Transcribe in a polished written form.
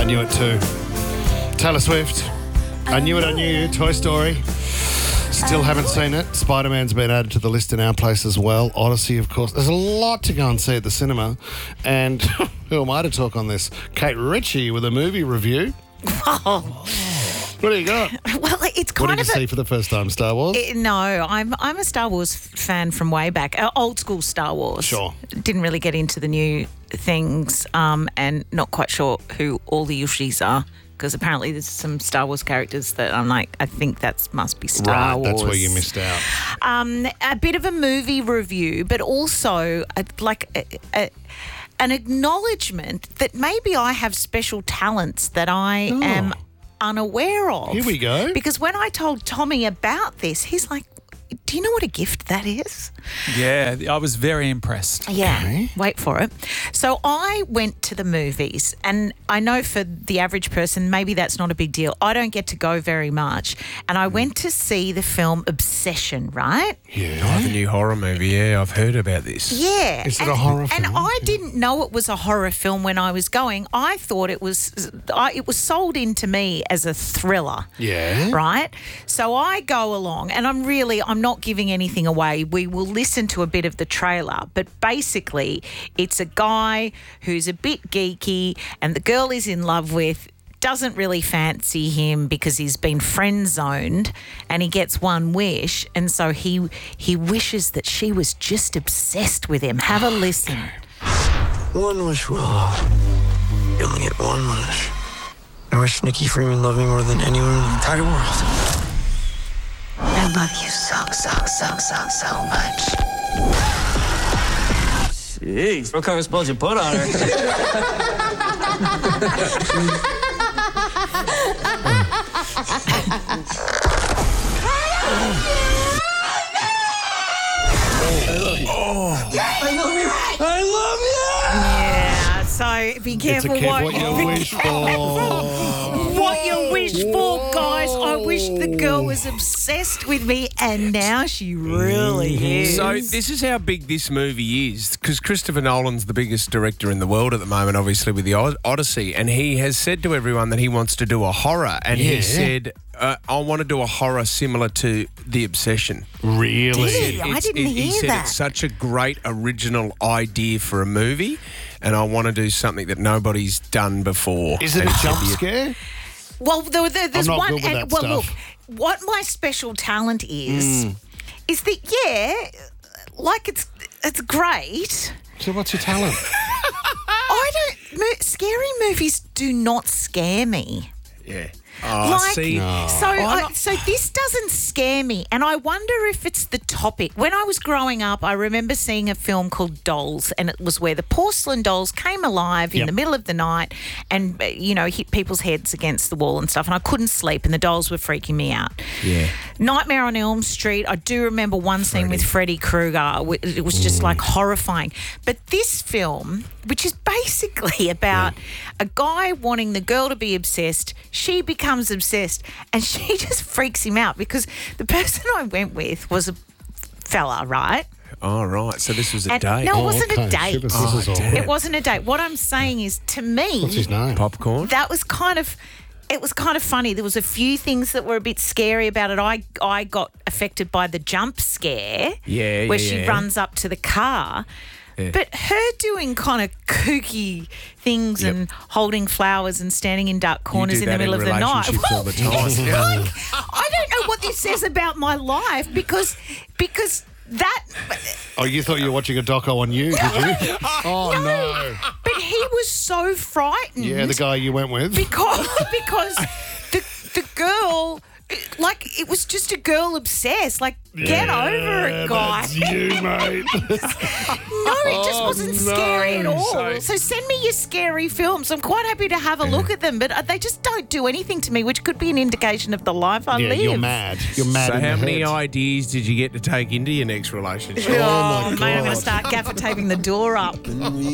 knew it too. Taylor Swift. I knew it, I knew you. Toy Story. Still haven't seen it. Spider-Man's been added to the list in our place as well. Odyssey, of course. There's a lot to go and see at the cinema. And who am I to talk on this? Kate Ritchie with a movie review. What do you got? Well, it's kind What did of you see for the first time, Star Wars? No, I'm a Star Wars fan from way back. Old school Star Wars. Sure. Didn't really get into the new things, and not quite sure who all the Yushis are, because apparently there's some Star Wars characters that I'm like, I think that must be Star Wars. That's where you missed out. A bit of a movie review, but also an acknowledgement that maybe I have special talents that I am unaware of. Here we go. Because when I told Tommy about this, he's like, do you know what a gift that is? Yeah, I was very impressed. Yeah, Okay. wait for it. So I went to the movies, and I know for the average person, maybe that's not a big deal. I don't get to go very much. And I went to see the film Obsession, right? Yeah. The new horror movie, yeah, I've heard about this. Yeah. Is it a horror And film? I didn't know it was a horror film when I was going. I thought it was sold into me as a thriller. Yeah. Right? So I go along, and I'm not giving anything away. We will listen to a bit of the trailer, but basically it's a guy who's a bit geeky and the girl he's in love with doesn't really fancy him because he's been friend zoned, and he gets one wish, and so he wishes that she was just obsessed with him. Have a listen. One wish, Willow. You only get one wish. I wish Nikki Freeman loved me more than anyone in the entire world. I love you so much. Jeez, what kind of spells you put on her? I love you! Yeah, so be careful What you wish for. What you wish for, guys. I wish the girl was obsessed with me, and now she really is. So this is how big this movie is, because Christopher Nolan's the biggest director in the world at the moment, obviously, with the Odyssey, and he has said to everyone that he wants to do a horror, and he said, I want to do a horror similar to The Obsession. Really? Did he? I didn't He hear said that. it's such a great original idea for a movie, and I want to do something that nobody's done before. Is it And a it should jump be scare? Well, there's not one. good with that Well, stuff. look, what my special talent is that like it's great. So what's your talent? Scary movies do not scare me. Yeah. Oh, see. So this doesn't scare me, and I wonder if it's the topic. When I was growing up, I remember seeing a film called Dolls, and it was where the porcelain dolls came alive in the middle of the night and, hit people's heads against the wall and stuff, and I couldn't sleep, and the dolls were freaking me out. Yeah. Nightmare on Elm Street, I do remember one scene with Freddy Krueger. It was just like horrifying. But this film, which is basically about a guy wanting the girl to be obsessed, she becomes obsessed, and she just freaks him out because the person I went with was a fella, right? Oh, right. So this was a And- date. No, it wasn't a okay. date. Shit, this is awkward. It wasn't a date. What I'm saying is, to me, What's his name? Popcorn? that was kind of... It was kind of funny. There was a few things that were a bit scary about it. I got affected by the jump scare where she runs up to the car. Yeah. But her doing kind of kooky things and holding flowers and standing in dark corners in the middle of the night. relationships all the time. Like, I don't know what this says about my life because that... Oh, you thought you were watching a doco on you, did you? Oh, no. But he was so frightened. Yeah, the guy you went with. because the girl, like, it was just a girl obsessed. Like, get over it, guy. That's you, mate. No, it just wasn't scary at all. So send me your scary films. I'm quite happy to have a look at them, but they just don't do anything to me, which could be an indication of the life I live. You're mad. You're mad. So in how the many head. ideas did you get to take into your next relationship? Oh, my mate, I'm going God. to start gaffer taping the door up.